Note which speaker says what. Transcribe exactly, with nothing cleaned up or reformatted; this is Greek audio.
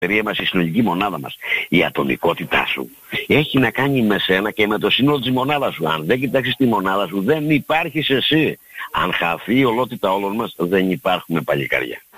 Speaker 1: εταιρεία μας, η συλλογική μονάδα μας. Η ατομικότητά σου έχει να κάνει με σένα και με το σύνολο της μονάδας σου. Αν δεν κοιτάξεις τη μονάδα σου, δεν υπάρχεις εσύ. Αν χαθεί η ολότητα όλων μας, δεν υπάρχουμε παλικάρια.